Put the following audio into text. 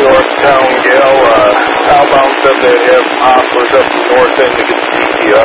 Yorktown Gale, outbound said they have hoppers up the north end to get the CPO.